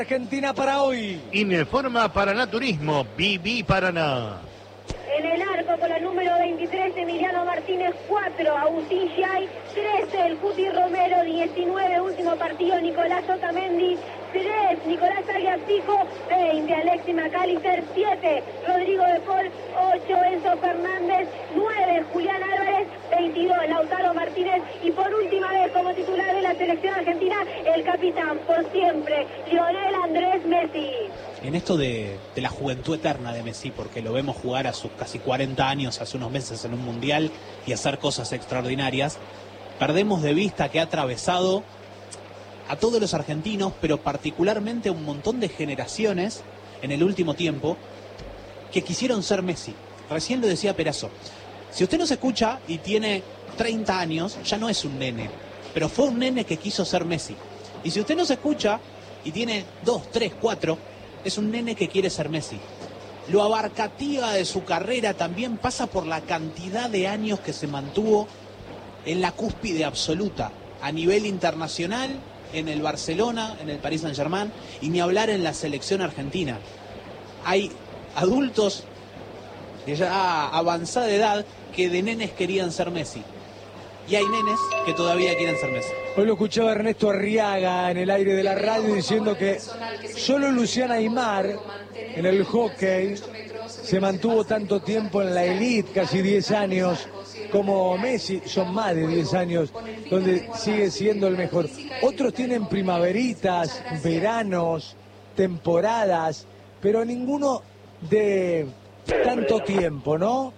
Argentina para hoy. Informa Paraná Turismo, Viví Paraná. En el arco con la número 23, Emiliano Martínez, 4, Agustín Yay, 13, el Cuti Romero, 19, último partido, Nicolás Otamendi, 3, Nicolás Arias Pico, 20, Alexis McAllister, 7, Rodrigo de Paul, 8, Enzo Fernández, 9, Julián Álvarez, 22, Lautaro Martínez y por última vez como titular de la selección argentina, el capitán por siempre, Lionel Andrés Messi. En esto de la juventud eterna de Messi, porque lo vemos jugar a sus casi 40 años, hace unos meses en un mundial y hacer cosas extraordinarias, perdemos de vista que ha atravesado a todos los argentinos, pero particularmente a un montón de generaciones en el último tiempo que quisieron ser Messi. Recién lo decía Perazo. Si usted nos escucha y tiene 30 años, ya no es un nene, pero fue un nene que quiso ser Messi. Y si usted nos escucha y tiene 2, 3, 4, es un nene que quiere ser Messi. Lo abarcativa de su carrera también pasa por la cantidad de años que se mantuvo en la cúspide absoluta, a nivel internacional, en el Barcelona, en el Paris Saint-Germain, y ni hablar en la selección argentina. Hay adultos de ya avanzada edad que de nenes querían ser Messi. Y hay nenes que todavía quieren ser Messi. Hoy lo escuchaba Ernesto Arriaga en el aire de la radio diciendo que solo Luciana Aymar en el hockey se mantuvo tanto tiempo en la elite, casi 10 años, como Messi, son más de 10 años, donde sigue siendo el mejor. Otros tienen primaveritas, veranos, temporadas, pero ninguno de tanto tiempo, ¿no?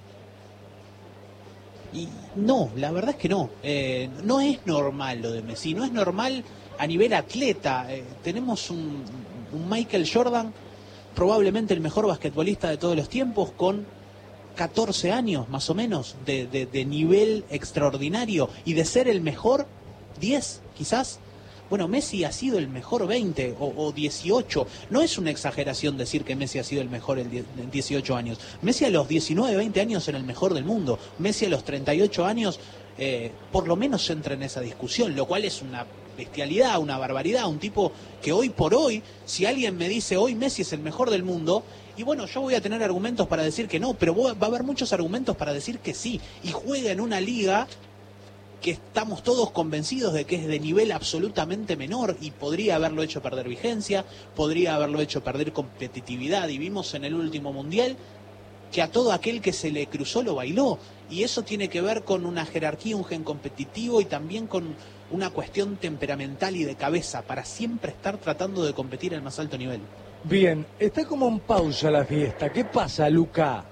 Y no, la verdad es que no. No es normal lo de Messi, no es normal a nivel atleta. Tenemos un Michael Jordan, probablemente el mejor basquetbolista de todos los tiempos, con 14 años más o menos de nivel extraordinario y de ser el mejor 10 quizás. Bueno, Messi ha sido el mejor 20 o 18. No es una exageración decir que Messi ha sido el mejor en 18 años. Messi a los 19, 20 años era el mejor del mundo. Messi a los 38 años por lo menos entra en esa discusión, lo cual es una bestialidad, una barbaridad. Un tipo que hoy por hoy, si alguien me dice hoy Messi es el mejor del mundo, y bueno, yo voy a tener argumentos para decir que no, pero va a haber muchos argumentos para decir que sí. Y juega en una liga que estamos todos convencidos de que es de nivel absolutamente menor y podría haberlo hecho perder vigencia, podría haberlo hecho perder competitividad, y vimos en el último mundial que a todo aquel que se le cruzó lo bailó, y eso tiene que ver con una jerarquía, un gen competitivo y también con una cuestión temperamental y de cabeza para siempre estar tratando de competir al más alto nivel. Bien, está como en pausa la fiesta. ¿Qué pasa, Luca?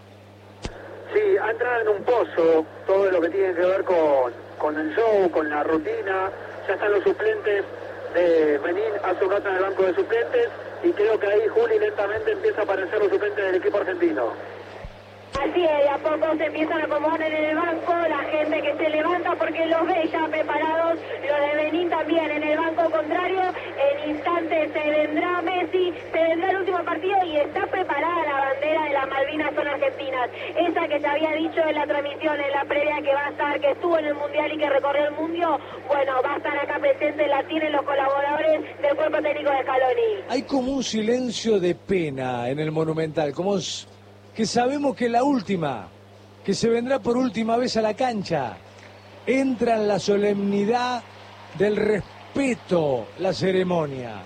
Sí, ha entrado en un pozo todo lo que tiene que ver con el show, con la rutina. Ya están los suplentes de Benín hace un rato en el banco de suplentes y creo que ahí Juli lentamente empieza a aparecer los suplentes del equipo argentino. Así es, de a poco se empiezan a acomodar en el banco, la gente que se levanta porque los ve ya preparados, los de Benín también en el banco contrario. En instantes se vendrá Messi, se vendrá el último partido y está preparada la bandera de las Malvinas son argentinas, esa que se había dicho en la transmisión, en la previa, que va a estar, que estuvo en el Mundial y que recorrió el mundo. Bueno, va a estar acá presente, la tienen los colaboradores del cuerpo técnico de Scaloni. Hay como un silencio de pena en el Monumental, como que sabemos que la última, que se vendrá por última vez a la cancha. Entra en la solemnidad del respeto la ceremonia.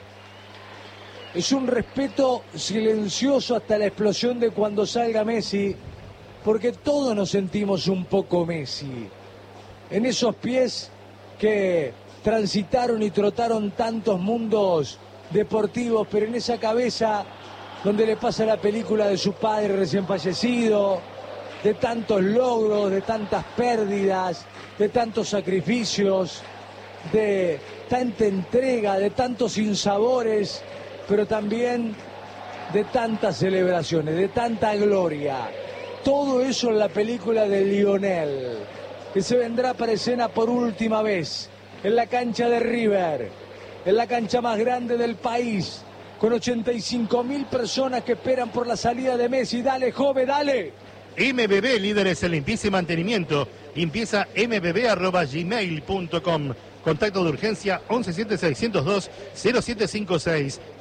Es un respeto silencioso hasta la explosión de cuando salga Messi, porque todos nos sentimos un poco Messi. En esos pies que transitaron y trotaron tantos mundos deportivos, pero en esa cabeza donde le pasa la película de su padre recién fallecido, de tantos logros, de tantas pérdidas, de tantos sacrificios, de tanta entrega, de tantos sinsabores, pero también de tantas celebraciones, de tanta gloria. Todo eso en la película de Lionel, que se vendrá para escena por última vez en la cancha de River, en la cancha más grande del país, con 85.000 personas que esperan por la salida de Messi. Dale, Jove, dale. MBB, líderes en limpieza y mantenimiento. Limpieza mbb@gmail.com. Contacto de urgencia 117602-0756.